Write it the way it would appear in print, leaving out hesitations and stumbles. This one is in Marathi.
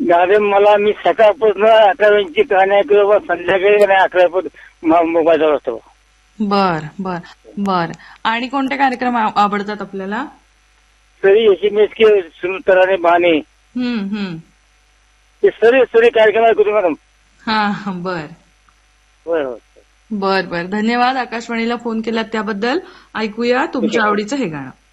गाणे मला मी सकाळपासून 11 कहाण्या किंवा संध्याकाळी 11 मोबाईलवर असतो. बर बर बर. आणि कोणते कार्यक्रम आवडतात आपल्याला? तरी SMS के सुनतराने बहाने हम्म. ते सगळे कार्यक्रम ऐकतो मॅडम. हा बर होय. बर बर. धन्यवाद आकाशवाणीला फोन केलात त्याबद्दल. ऐकूया तुमच्या आवडीचं हे गाणं.